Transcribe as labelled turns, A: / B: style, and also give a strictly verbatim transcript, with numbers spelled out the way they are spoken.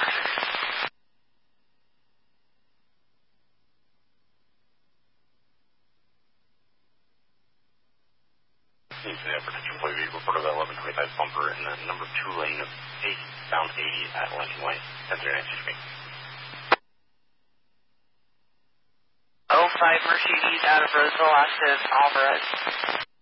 A: Needs an potential employee vehicle for the eleven twenty-five bumper in the number two lane of eight, bound eighty at Lincoln Way. ten thirty-nine, excuse me.
B: oh five Mercedes out of Roseville, active Alvarez.